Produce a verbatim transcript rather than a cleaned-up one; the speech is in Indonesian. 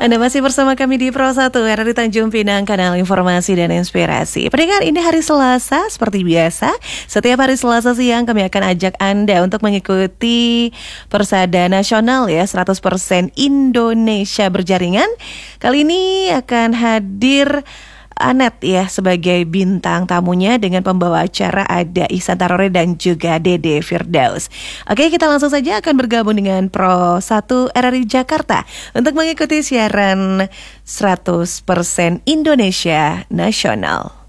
Anda masih bersama kami di Pro satu R R I Tanjung Pinang, kanal informasi dan inspirasi. Pendengar, ini hari Selasa, seperti biasa setiap hari Selasa siang kami akan ajak Anda untuk mengikuti Persada Nasional ya, seratus persen Indonesia berjaringan. Kali ini akan hadir Anet ya sebagai bintang tamunya, dengan pembawa acara ada Ihsan Tarore dan juga Dede Firdaus. Oke, kita langsung saja akan bergabung dengan Pro satu R R I Jakarta untuk mengikuti siaran seratus persen Indonesia Nasional.